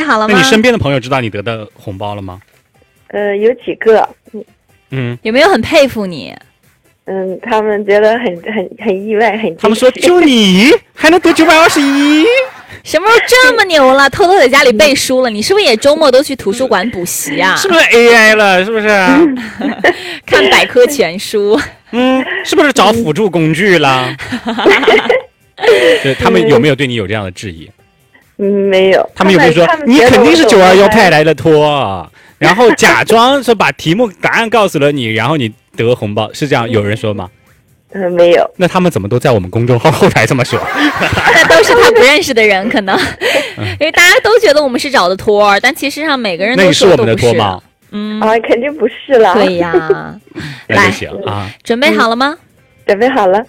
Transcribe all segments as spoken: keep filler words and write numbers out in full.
好了吗？ 那你身边的朋友知道你得的红包了吗？ 呃，有几个， 嗯， 有没有很佩服你？ 嗯，他们觉得很很很意外，很惊喜。 他们说就你还能得九百二十一， 什么时候这么牛了？偷偷在家里背书了？你是不是也周末都去图书馆补习啊？ 是不是 A I 了？是不是？ 看百科全书。 嗯，是不是找辅助工具了？对，他们有没有对你有这样的质疑？ 嗯，没有。 他们有没有说你肯定是九二幺派来的托，然后假装说把题目答案告诉了你，然后你得红包，是这样？有人说吗？ 嗯，没有。 那他们怎么都在我们公众号后台这么说？ 那都是他不认识的人，可能因为大家都觉得我们是找的托儿，但其实上每个人都说都不是。 那你是我们的托吗？ 嗯啊，肯定不是了。 对呀， 来，行啊， 准备好了吗？ 嗯、准备好了。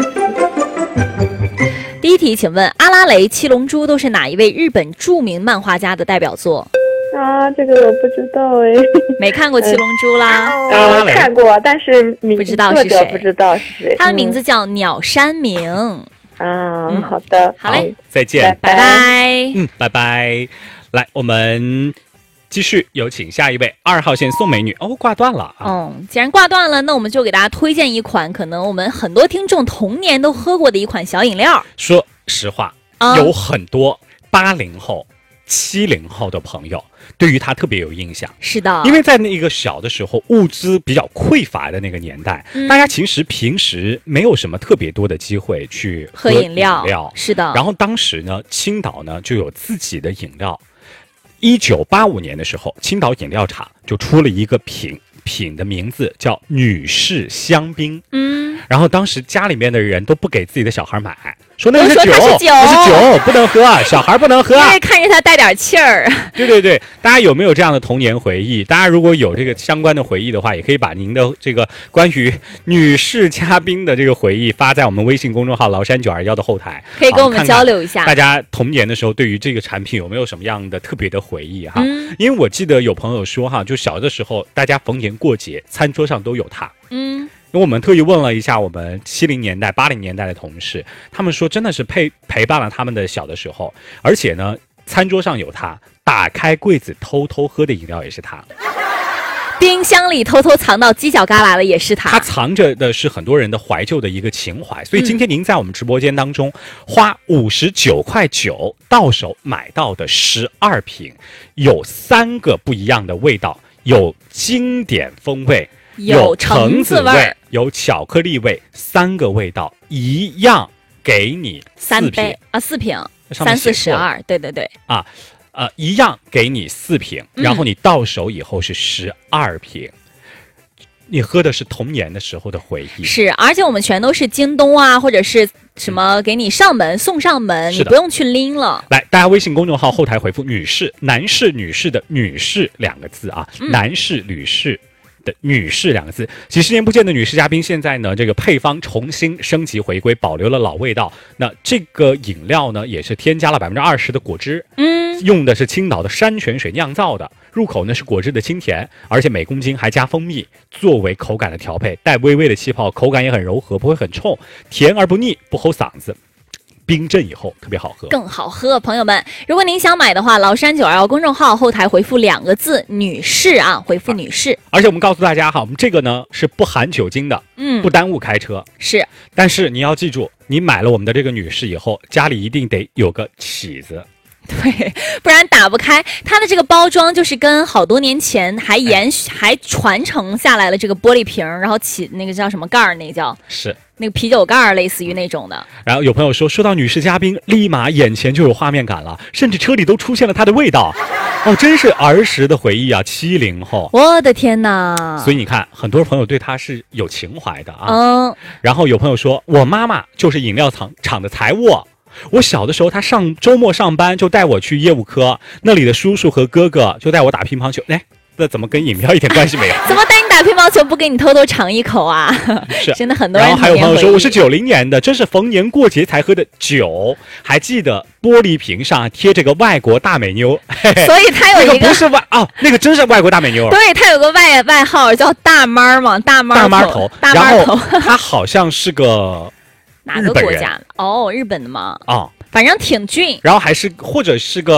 第一题，请问阿拉蕾、七龙珠都是哪一位日本著名漫画家的代表作？ 啊，这个我不知道哎， 没看过《七龙珠》啦？ 呃，看过，但是不知道是谁， 不知道是谁。 他的名字叫鸟山明。 啊，嗯，好的， 好嘞， 再见， 拜拜。 嗯，拜拜。来，我们继续有请下一位二号线宋美女。哦，挂断了啊。 嗯，既然挂断了，那我们就给大家推荐一款可能我们很多听众童年都喝过的一款小饮料。 说实话， 嗯、 有很多八零后、七零后的朋友对于它特别有印象。 是的， 因为在那个小的时候，物资比较匮乏的那个年代，嗯、大家其实平时没有什么特别多的机会去喝饮料。 喝饮料是的。 然后当时呢，青岛呢就有自己的饮料。一九八五年的时候，青岛饮料厂就出了一个品品的名字叫女士香槟。嗯，然后当时家里面的人都不给自己的小孩买，说那是酒， 那是酒， 那是酒，不能喝，小孩不能喝， 因为看着它带点气儿。 对对对，大家有没有这样的童年回忆？大家如果有这个相关的回忆的话，也可以把您的这个关于女士嘉宾的这个回忆发在我们微信公众号崂山九二幺的后台， 可以跟我们交流一下。 大家童年的时候对于这个产品有没有什么样的特别的回忆哈？嗯、因为我记得有朋友说哈，就小的时候大家逢年过节餐桌上都有它。嗯。因为我们特意问了一下我们七零年代、八零年代的同事，他们说真的是陪陪伴了他们的小的时候，而且呢，餐桌上有它，打开柜子偷偷喝的饮料也是它， 冰箱里偷偷藏到犄角旮旯的也是它。 它藏着的是很多人的怀旧的一个情怀，所以今天您在我们直播间当中、嗯、花五十九块九到手买到的十二瓶，有三个不一样的味道，有经典风味。有橙子味，有巧克力味，三个味道一样给你四瓶啊，四瓶，三四十二，对对对啊，呃，一样给你四瓶，然后你到手以后是十二瓶。嗯、你喝的是童年的时候的回忆， 是，而且我们全都是京东啊，或者是什么给你上门、嗯、送上门，你不用去拎了。 来，大家微信公众号后台回复"女士"、"男士"、"女士"的"女士"两个字啊，嗯、男士、女士。女士两个字，几十年不见的女士嘉宾，现在呢这个配方重新升级回归，保留了老味道。那这个饮料呢也是添加了百分之二十的果汁，嗯，用的是青岛的山泉水酿造的，入口呢是果汁的清甜，而且每公斤还加蜂蜜作为口感的调配，带微微的气泡，口感也很柔和，不会很冲，甜而不腻，不齁嗓子。冰镇以后特别好喝， 更好喝。朋友们，如果您想买的话，崂山九二幺公众号后台回复两个字"女士"啊，回复"女士"、啊。 而且我们告诉大家哈，我们这个呢是不含酒精的，嗯，不耽误开车。 是， 但是你要记住，你买了我们的这个女士以后，家里一定得有个起子。 对，不然打不开。它的这个包装就是跟好多年前还延续、哎、还传承下来了这个玻璃瓶，然后起那个叫什么盖儿，那个叫是那个啤酒盖儿，类似于那种的。 然后有朋友说，说到女士嘉宾，立马眼前就有画面感了，甚至车里都出现了它的味道。哦，真是儿时的回忆啊！七零后， 我的天哪！ 所以你看，很多朋友对他是有情怀的啊。 嗯。 然后有朋友说，我妈妈就是饮料厂厂的财务。我小的时候，他上周末上班就带我去业务科，那里的叔叔和哥哥就带我打乒乓球。哎，这怎么跟饮料一点关系没有？ 怎么带你打乒乓球不给你偷偷尝一口啊？ 是， 真的很多人。 然后还有朋友说，我是九零年的，这是逢年过节才喝的酒，还记得玻璃瓶上贴着个外国大美妞，嘿嘿， 所以他有一个、 那个不是外哦，那个真是外国大美妞。 对，他有个外外号叫大妈嘛，大妈大妈头， 大妈头。 他好像是个哪个国家的？哦，日本的吗？ 哦。 反正挺俊， 然后还是或者是个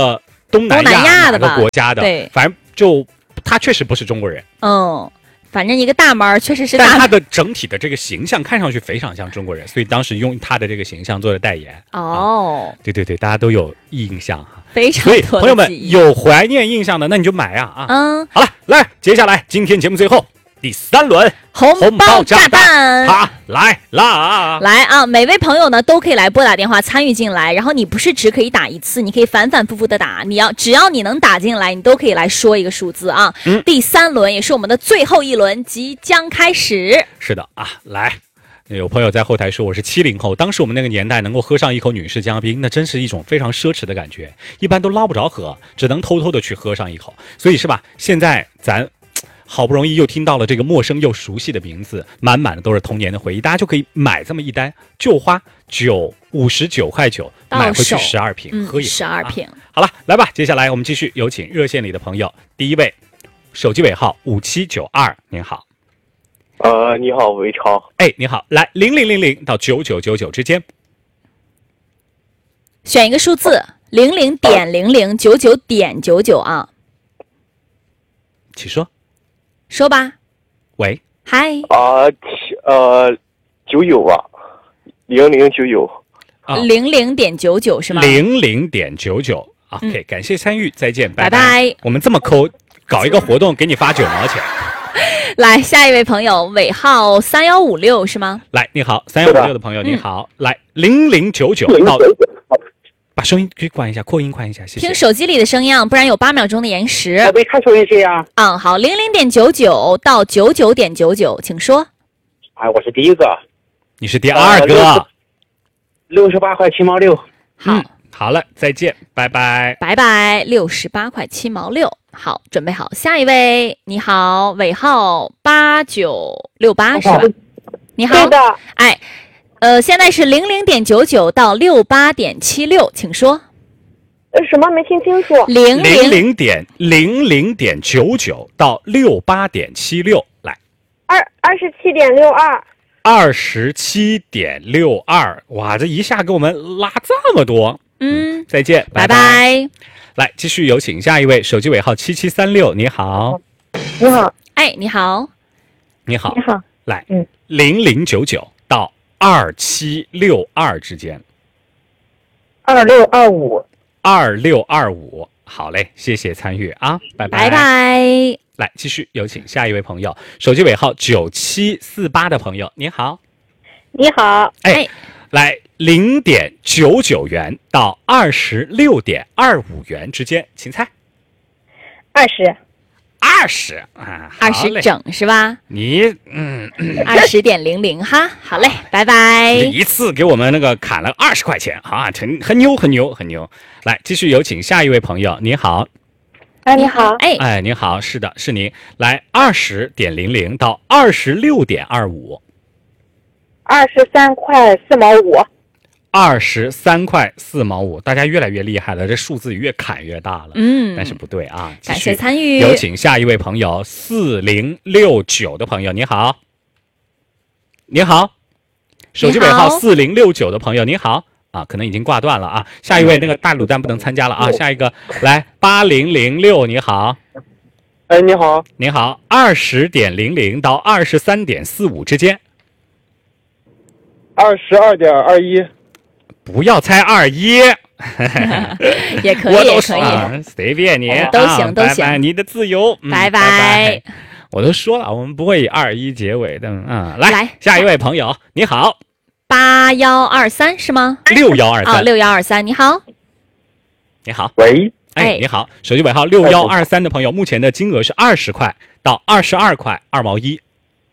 东南东南亚哪个的吧国家的， 对反正就他确实不是中国人， 嗯，反正一个大门儿确实是但他大门儿。 的整体的这个形象看上去非常像中国人，所以当时用他的这个形象做的代言。 哦， 对对对，大家都有印象哈。 非常所以多朋友们的记忆。 有怀念印象的，那你就买啊啊！ 嗯， 好了，来，接下来今天节目最后第三轮红包炸炸弹。 好，来啦！ 来啊！每位朋友呢都可以来拨打电话参与进来，然后你不是只可以打一次，你可以反反复复的打。你要只要你能打进来，你都可以来说一个数字啊。 嗯第三轮也是我们的最后一轮，即将开始。 是的啊，来。有朋友在后台说我是七零后，当时我们那个年代能够喝上一口女士香槟，那真是一种非常奢侈的感觉，一般都捞不着喝，只能偷偷的去喝上一口。所以是吧？现在咱好不容易又听到了这个陌生又熟悉的名字，满满的都是童年的回忆，大家就可以买这么一单，就花九五十九块九买回去十二瓶， 嗯， 喝一十二瓶。 啊。好了，来吧，接下来我们继续有请热线里的朋友，第一位，手机尾号五七九二，您好。 呃，你好，韦超。 哎，你好，来零零零零到九九九九之间， 选一个数字，零零点零零九九点九九啊， 请说。 说吧。 喂， 嗨， 啊，七呃，九九吧，零零九九。 啊零零点九九是吗？ 零零点九九。OK，感谢参与，再见，拜拜拜。 我们这么抠，搞一个活动给你发九毛钱。 来，下一位朋友，尾号三幺五六是吗？ 来，你好，三幺五六的朋友，你好，来零零九九到，把声音可以关一下，扩音关一下，谢谢。 听手机里的声音啊，不然有八秒钟的延时。 我没看收音机啊。 嗯，好，零零点九九到九九点九九，请说。 哎，我是第一个， 你是第二个。 呃六十八块七毛六。 好， 嗯，好了，再见，拜拜。 拜拜，六十八块七毛六。好，准备好，下一位，你好，尾号八九六八是吧？你好， 对的， 哎，呃，现在是零零点九九到六八点七六，请说。 呃，什么没听清楚？ 零零零点零零点九九到六八点七六，来。 二二十七点六二。 二十七点六二，哇，这一下给我们拉这么多。 嗯， 再见， 拜拜。 拜。 来，继续有请下一位，手机尾号七七三六，你好， 你好， 哎，你好， 你好你，好， 来， 嗯， 零零九九到二七六二之间， 二六二五。 二六二五，好嘞，谢谢参与啊，拜拜。 拜拜。 来，继续有请下一位朋友，手机尾号九七四八的朋友，你好， 你好， 哎， 哎来零点九九元到二十六点二五元之间，请猜。 二十。 二十啊， 二好嘞十整是吧？ 你嗯， 二十点零零哈，好嘞，拜拜。 一次给我们那个砍了二十块钱啊，很很牛，很牛，很牛。来，继续有请下一位朋友，你好， 啊，你好， 哎， 哎，你好，是的，是您。来，二十点零零到二十六点二五， 二十三块四毛五。 二十三块四毛五，大家越来越厉害了，这数字越砍越大了。 嗯， 但是不对啊，继感续谢参与。 有请下一位朋友，四零六九的朋友，你好，你好，手机尾号四零六九的朋友，你好啊，可能已经挂断了啊。下一位那个大卤蛋不能参加了啊，下一个来八零零六，你好， 哎，你好， 你好，二十点零零到二十三点四五之间， 二十二点二一。 不要猜二一。 也可以， 我也可以。 都啊，随便你， 都啊行都行拜拜你的自由，嗯拜拜拜。 我都说了，我们不会以二一结尾的啊。来， 来下一位朋友，你好， 八幺二三是吗？ 六幺二啊， 三， 六幺二三，你好。 你好， 喂， 哎， 哎你好，手机尾号六幺二三的朋友，目前的金额是二十块到二十二块二毛一，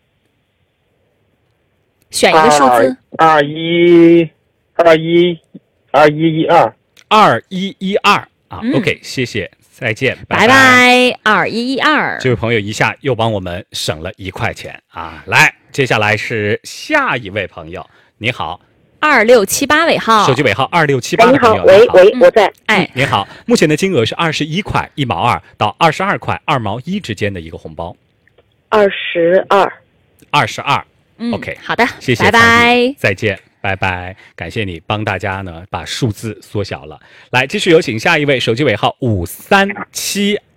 选一个数字。 二一二一二一一二。 二一一二啊。 嗯 OK，谢谢，再见， 拜拜，二一一二。 这位朋友一下又帮我们省了一块钱啊！来，接下来是下一位朋友，你好， 二六七八尾号。 手机尾号二六七八哎，你好， 的朋友，你好， 喂喂，我在。 哎， 你好，目前的金额是二十一块一毛二到二十二块二毛一之间的一个红包， 二十二。 二十二。 嗯 OK 好的， 谢谢拜参与拜。 再见，拜拜。 拜拜，感谢你帮大家呢把数字缩小了。来，继续有请下一位，手机尾号五三七